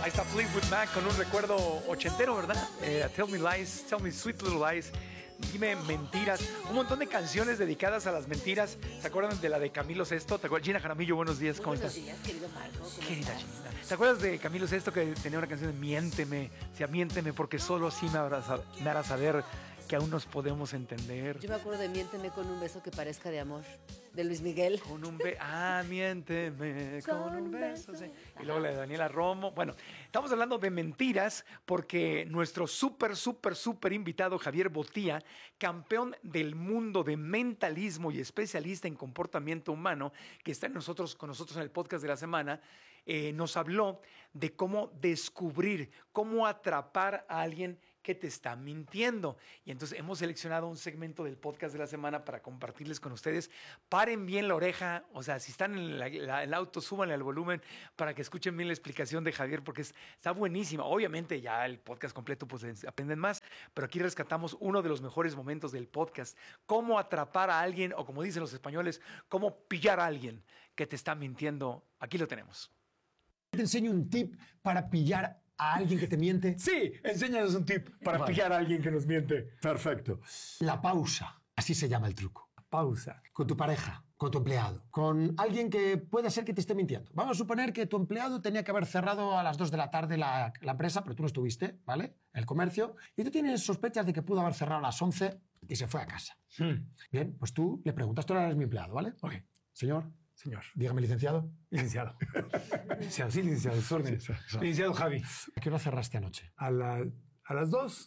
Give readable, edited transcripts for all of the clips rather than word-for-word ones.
Ahí está Fleetwood Mac con un recuerdo ochentero, ¿verdad? Tell me lies, tell me sweet little lies. Dime mentiras. Un montón de canciones dedicadas a las mentiras. ¿Se acuerdan de la de Camilo Sesto? ¿Te acuerdas? Gina Jaramillo, buenos días. ¿Cómo estás? Buenos días, querido Marco. Querida Gina. ¿Te acuerdas de Camilo Sesto que tenía una canción de Miénteme? O sea, miénteme porque solo así me hará saber que aún nos podemos entender. Yo me acuerdo de Miénteme con un beso que parezca de amor, de Luis Miguel. Con un beso. Ah, miénteme con un beso. Sí. Y luego la de Daniela Romo. Bueno, estamos hablando de mentiras porque nuestro súper invitado Javier Botía, campeón del mundo de mentalismo y especialista en comportamiento humano, que está con nosotros en el podcast de la semana, nos habló de cómo descubrir, cómo atrapar a alguien que te está mintiendo. Y entonces hemos seleccionado un segmento del podcast de la semana para compartirles con ustedes. Paren bien la oreja, o sea, si están en el auto, súbanle al volumen para que escuchen bien la explicación de Javier, porque está buenísima. Obviamente ya el podcast completo pues aprenden más, pero aquí rescatamos uno de los mejores momentos del podcast. Cómo atrapar a alguien, o como dicen los españoles, cómo pillar a alguien que te está mintiendo. Aquí lo tenemos. Te enseño un tip para pillar a alguien que te miente. Sí, enséñanos un tip para pillar a alguien que nos miente. Perfecto. La pausa. Así se llama el truco. Pausa. Con tu pareja, con tu empleado, con alguien que pueda ser que te esté mintiendo. Vamos a suponer que tu empleado tenía que haber cerrado a las 2 de la tarde la empresa, pero tú no estuviste, ¿vale? El comercio. Y tú tienes sospechas de que pudo haber cerrado a las 11 y se fue a casa. Bien, pues tú le preguntas, tú eres mi empleado, ¿vale? Ok. Señor. Señor. Dígame, licenciado. Licenciado. Licenciado, sí, licenciado. Sus órdenes. Sí. Licenciado Javi. ¿A qué hora cerraste anoche? A las 2.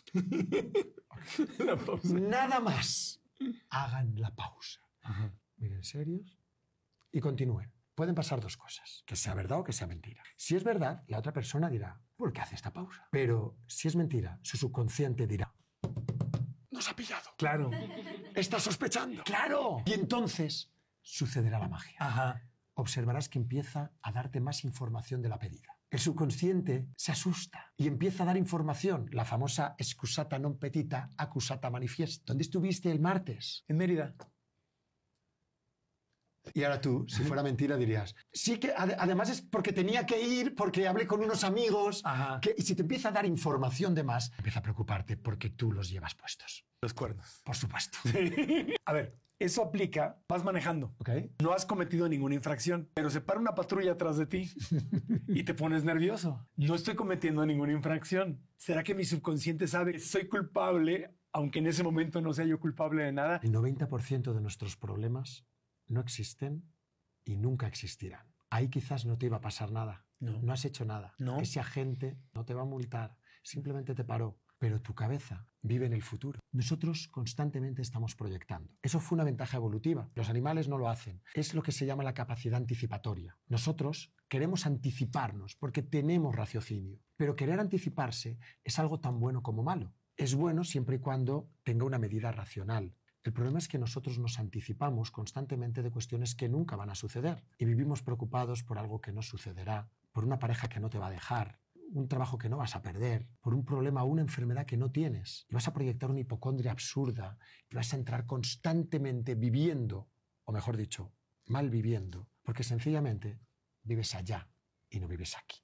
La pausa. Nada más. Hagan la pausa. Miren serios y continúen. Pueden pasar dos cosas, que sea verdad o que sea mentira. Si es verdad, la otra persona dirá, ¿por qué hace esta pausa? Pero si es mentira, su subconsciente dirá, nos ha pillado. Claro. Está sospechando. ¡Claro! Y entonces sucederá la magia. Ajá. Observarás que empieza a darte más información de la pedida. El subconsciente se asusta y empieza a dar información, la famosa excusata non petita, accusata manifest. ¿Dónde estuviste el martes? En Mérida. Y ahora tú, si fuera mentira, dirías, sí que además es porque tenía que ir, porque hablé con unos amigos. Y si te empieza a dar información de más, empieza a preocuparte porque tú los llevas puestos. Los cuernos. Por supuesto. A ver, eso aplica, vas manejando. ¿Ok? No has cometido ninguna infracción, pero se para una patrulla atrás de ti y te pones nervioso. No estoy cometiendo ninguna infracción. ¿Será que mi subconsciente sabe que soy culpable, aunque en ese momento no sea yo culpable de nada? El 90% de nuestros problemas no existen y nunca existirán. Ahí quizás no te iba a pasar nada. No has hecho nada. No. Ese agente no te va a multar. Simplemente te paró. Pero tu cabeza vive en el futuro. Nosotros constantemente estamos proyectando. Eso fue una ventaja evolutiva. Los animales no lo hacen. Es lo que se llama la capacidad anticipatoria. Nosotros queremos anticiparnos porque tenemos raciocinio. Pero querer anticiparse es algo tan bueno como malo. Es bueno siempre y cuando tenga una medida racional. El problema es que nosotros nos anticipamos constantemente de cuestiones que nunca van a suceder y vivimos preocupados por algo que no sucederá, por una pareja que no te va a dejar, un trabajo que no vas a perder, por un problema o una enfermedad que no tienes. Y vas a proyectar una hipocondria absurda y vas a entrar constantemente viviendo, o mejor dicho, mal viviendo, porque sencillamente vives allá y no vives aquí.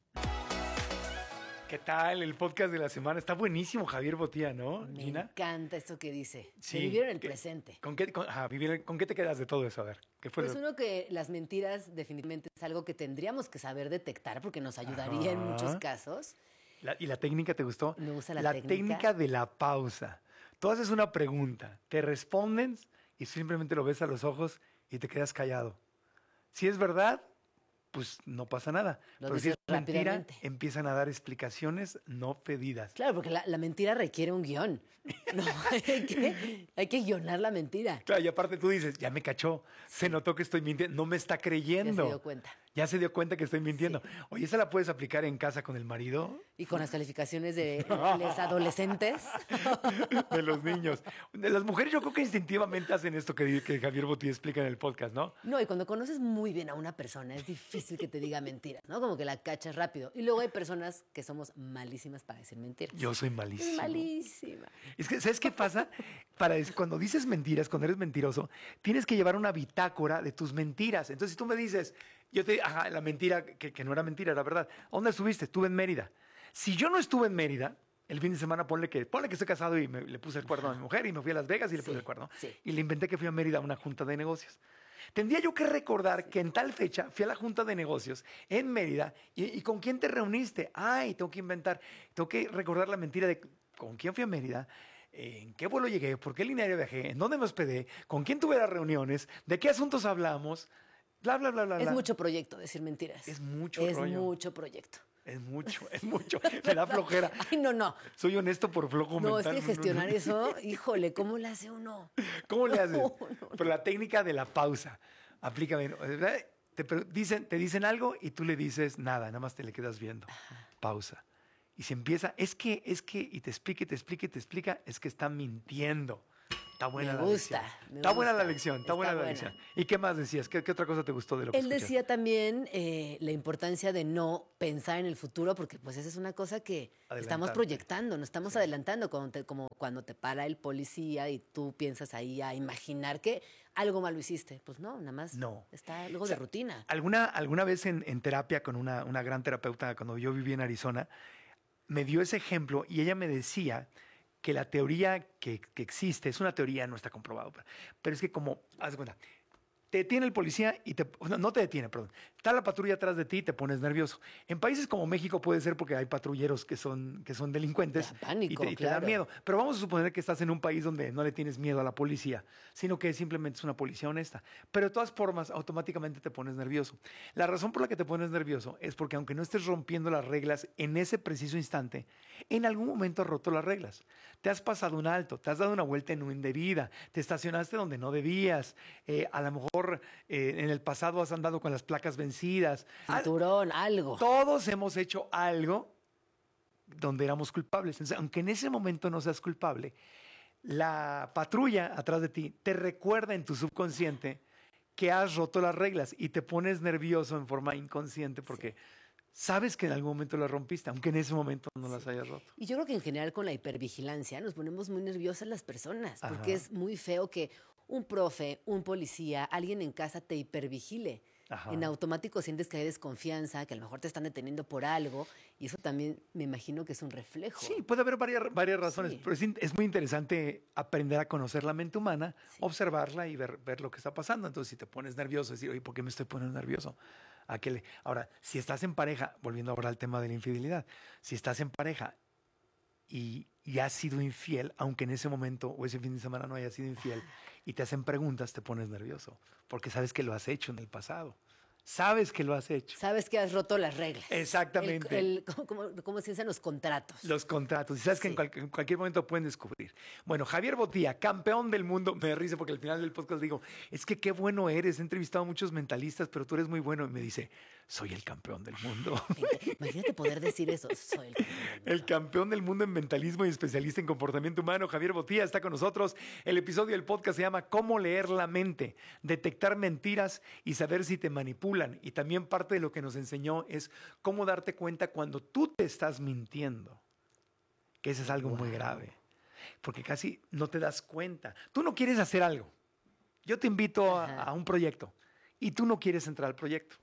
¿Qué tal? El podcast de la semana está buenísimo, Javier Botía, ¿no, Me Gina? encanta esto que dice. Sí. De vivir en el presente. ¿Con qué te quedas de todo eso? A ver, ¿qué fue? Pues uno que las mentiras definitivamente es algo que tendríamos que saber detectar porque nos ayudaría en muchos casos. ¿Y la técnica te gustó? Me gusta la técnica. técnica de la pausa. Tú haces una pregunta, te responden y simplemente lo ves a los ojos y te quedas callado. Si es verdad, pues no pasa nada. Pero si es mentira, empiezan a dar explicaciones no pedidas. Claro, porque la mentira requiere un guión. No, hay que guionar la mentira. Claro, y aparte tú dices, ya me cachó, se notó que estoy mintiendo, no me está creyendo. Ya se dio cuenta. Ya se dio cuenta que estoy mintiendo. Sí. Oye, ¿esa la puedes aplicar en casa con el marido? Y con las calificaciones de los adolescentes. De los niños. De las mujeres yo creo que instintivamente hacen esto que Javier Botía explica en el podcast, ¿no? No, y cuando conoces muy bien a una persona es difícil que te diga mentiras, ¿no? Como que la cachas rápido. Y luego hay personas que somos malísimas para decir mentiras. Yo soy malísimo. Malísima. Es que, ¿sabes qué pasa? Cuando dices mentiras, cuando eres mentiroso, tienes que llevar una bitácora de tus mentiras. Entonces, si tú me dices, Ajá, la mentira, que no era mentira, era verdad. ¿A dónde estuviste? Estuve en Mérida. Si yo no estuve en Mérida, el fin de semana ponle que estoy casado y le puse el cuerno a mi mujer y me fui a Las Vegas y le puse el cuerno. Sí. Y le inventé que fui a Mérida a una junta de negocios. Tendría yo que recordar que en tal fecha fui a la junta de negocios en Mérida y ¿con quién te reuniste? Ay, tengo que inventar, tengo que recordar la mentira de con quién fui a Mérida, en qué vuelo llegué, por qué línea viajé, en dónde me hospedé, con quién tuve las reuniones, de qué asuntos hablamos, bla, bla, bla, bla. Es bla. mucho proyecto decir mentiras. Es mucho Es rollo. mucho proyecto. Es mucho, es mucho. Me da flojera. Ay, no. Soy honesto por flojo No, es mental. que gestionar eso, híjole, ¿cómo le hace uno? ¿Cómo le haces? No. Pero la técnica de la pausa. Aplícame. Te dicen algo y tú le dices nada, nada más te le quedas viendo. Pausa. Y se empieza, y te explica, es que está mintiendo. Está buena Me la gusta, lección. me Está buena la gusta. lección, está Está buena la buena. lección. ¿Y qué más decías? ¿Qué otra cosa te gustó de lo que Él escuchaste? decía también la importancia de no pensar en el futuro, porque pues esa es una cosa que estamos Adelantarte. proyectando, nos estamos adelantando, como cuando te para el policía y tú piensas ahí a imaginar que algo malo hiciste. Pues no, nada más No. está algo O sea, de rutina. Alguna vez en terapia con una gran terapeuta, cuando yo viví en Arizona, me dio ese ejemplo y ella me decía que la teoría que existe, es una teoría, no está comprobado, pero es que como, haz de cuenta, te detiene el policía y no te detiene, perdón. Está la patrulla atrás de ti y te pones nervioso. En países como México puede ser porque hay patrulleros que son delincuentes Te da pánico, y te da claro. miedo. Pero vamos a suponer que estás en un país donde no le tienes miedo a la policía, sino que simplemente es una policía honesta. Pero de todas formas, automáticamente te pones nervioso. La razón por la que te pones nervioso es porque aunque no estés rompiendo las reglas en ese preciso instante, en algún momento has roto las reglas. Te has pasado un alto, te has dado una vuelta en indebida, te estacionaste donde no debías, a lo mejor en el pasado has andado con las placas vencidas. Cinturón, algo. Todos hemos hecho algo donde éramos culpables. Entonces, aunque en ese momento no seas culpable, la patrulla atrás de ti te recuerda en tu subconsciente que has roto las reglas y te pones nervioso en forma inconsciente porque sabes que en algún momento las rompiste, aunque en ese momento no las hayas roto. Y yo creo que en general con la hipervigilancia nos ponemos muy nerviosas las personas, porque Ajá. es muy feo que un profe, un policía, alguien en casa te hipervigile. Ajá. En automático sientes que hay desconfianza, que a lo mejor te están deteniendo por algo, y eso también me imagino que es un reflejo. Sí, puede haber varias razones, Sí. pero es muy interesante aprender a conocer la mente humana, Sí. observarla y ver lo que está pasando. Entonces, si te pones nervioso, decir, oye, ¿por qué me estoy poniendo nervioso? Ahora, si estás en pareja, volviendo ahora al tema de la infidelidad, si estás en pareja y has sido infiel, aunque en ese momento o ese fin de semana no hayas sido infiel, y te hacen preguntas, te pones nervioso, porque sabes que lo has hecho en el pasado. Sabes que lo has hecho. Sabes que has roto las reglas. Exactamente. ¿Cómo se dicen los contratos? Los contratos. Y sabes que Sí. en cualquier momento pueden descubrir. Bueno, Javier Botía, campeón del mundo. Me da risa porque al final del podcast digo, es que qué bueno eres. He entrevistado a muchos mentalistas, pero tú eres muy bueno. Y me dice, soy el campeón del mundo. Imagínate poder decir eso. Soy el campeón del mundo. El campeón del mundo en mentalismo y especialista en comportamiento humano, Javier Botía, está con nosotros. El episodio del podcast se llama Cómo leer la mente, detectar mentiras y saber si te manipulan. Y también parte de lo que nos enseñó es cómo darte cuenta cuando tú te estás mintiendo, que eso es algo muy grave, porque casi no te das cuenta. Tú no quieres hacer algo. Yo te invito a un proyecto y tú no quieres entrar al proyecto.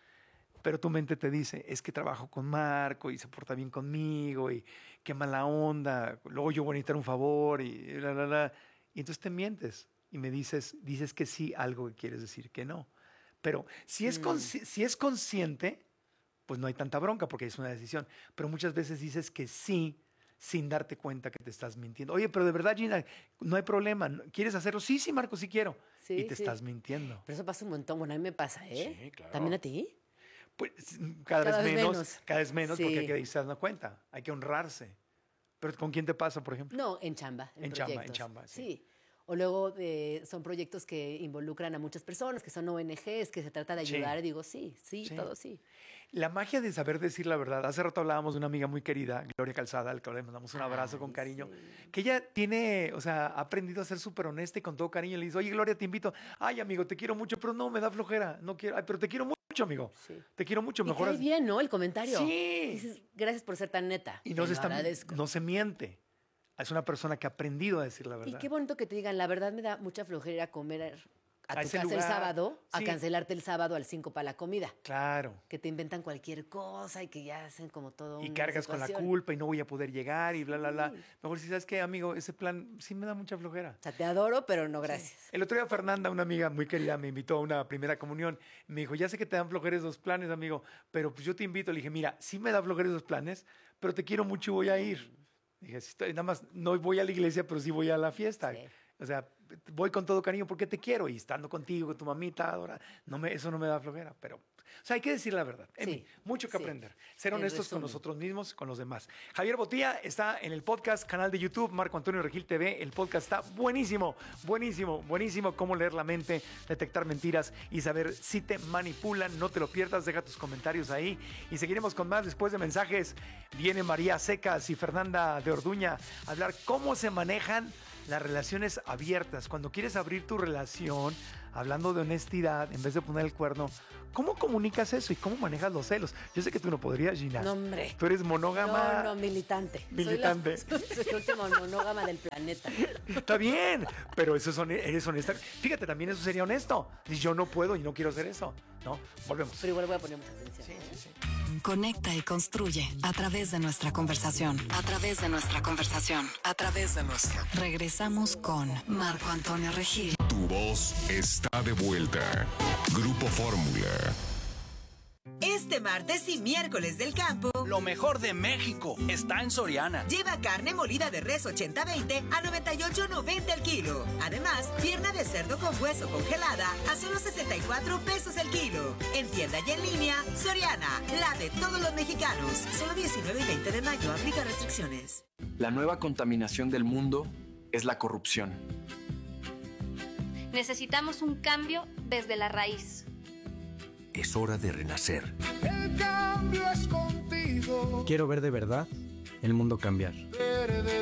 Pero tu mente te dice, es que trabajo con Marco y se porta bien conmigo y qué mala onda, luego yo voy a necesitar un favor y la, la, la. Y entonces te mientes y me dices que sí, algo que quieres decir que no. Pero si es consciente, pues no hay tanta bronca porque es una decisión. Pero muchas veces dices que sí sin darte cuenta que te estás mintiendo. Oye, pero de verdad, Gina, no hay problema. ¿Quieres hacerlo? Sí, sí, Marco, sí quiero. Sí, y te sí. estás mintiendo. Pero eso pasa un montón. Bueno, a mí me pasa, ¿eh? Sí, claro. ¿También a ti? Pues cada Cada vez vez menos, menos. cada vez menos Sí. porque hay que irse dando cuenta. Hay que honrarse. Pero ¿con quién te pasa, por ejemplo? No, en chamba. En chamba, sí. Sí. O luego son proyectos que involucran a muchas personas, que son ONGs, que se trata de Sí. ayudar. Y digo, sí, Sí. todo sí. La magia de saber decir la verdad. Hace rato hablábamos de una amiga muy querida, Gloria Calzada, al que le mandamos un abrazo con Ay, cariño, sí. que ella ha aprendido a ser súper honesta y con todo cariño. Le dice, oye, Gloria, te invito. Ay, amigo, te quiero mucho, pero no, me da flojera. No quiero. Ay, pero te quiero mucho, amigo. Sí. Te quiero mucho. Y Mejor cae bien, ¿no? El comentario. Sí. Dices, gracias por ser tan neta. Y no Te se, lo agradezco. no se miente. Es una persona que ha aprendido a decir la Y verdad. qué bonito que te digan, la verdad me da mucha flojera ir a comer a tu ese casa el lugar. sábado a Sí. cancelarte el sábado al 5 para la comida. Claro. Que te inventan cualquier cosa y que ya hacen como todo Y una cargas con la situación. culpa y no voy a poder llegar y bla, bla, bla. Sí. Mejor si sabes qué, amigo, ese plan sí me da mucha flojera. O sea, te adoro, pero no gracias. El otro día Fernanda, una amiga muy querida, me invitó a una primera comunión. Me dijo, ya sé que te dan flojera esos planes, amigo, pero pues yo te invito. Le dije, mira, sí me da flojera esos planes, pero te quiero mucho y voy a ir. Dije, sí, nada más no voy a la iglesia, pero sí voy a la fiesta. Sí. O sea, voy con todo cariño porque te quiero y estando contigo, con tu mamita, ahora, eso no me da flojera, pero... O sea, hay que decir la verdad. Emi, Sí, mucho que sí. aprender. Ser En honestos con resumen. nosotros mismos, con los demás. Javier Botía está en el podcast, canal de YouTube, Marco Antonio Regil TV. El podcast está buenísimo, buenísimo, buenísimo. Cómo leer la mente, detectar mentiras y saber si te manipulan. No te lo pierdas, deja tus comentarios ahí. Y seguiremos con más después de mensajes. Viene María Secas y Fernanda de Orduña a hablar cómo se manejan las relaciones abiertas. Cuando quieres abrir tu relación, hablando de honestidad, en vez de poner el cuerno, ¿cómo comunicas eso y cómo manejas los celos? Yo sé que tú no podrías, Gina. No, hombre. Tú eres monógama. No, militante. Militante. Soy la última monógama del planeta. Está bien, pero eso eres honesta. Fíjate, también eso sería honesto. Y yo no puedo y no quiero hacer eso. ¿No? Volvemos. Pero igual voy a poner mucha atención. Sí, ¿eh? sí, sí. Conecta y construye a través de nuestra conversación. A través de nuestra conversación. A través de nuestra. Regresamos con Marco Antonio Regil. Tu voz está de vuelta. Grupo Fórmula. Este martes y miércoles del campo, Lo mejor de México está en Soriana. lleva carne molida de res 80-20 a 98.90 el kilo. Además, pierna de cerdo con hueso congelada a solo 64 pesos el kilo. En tienda y en línea, Soriana, la de todos los mexicanos. Solo 19 y 20 de mayo, aplica restricciones. La nueva contaminación del mundo es la corrupción. Necesitamos un cambio desde la raíz. Es hora de renacer. El cambio es contigo. Quiero ver de verdad el mundo cambiar. Verde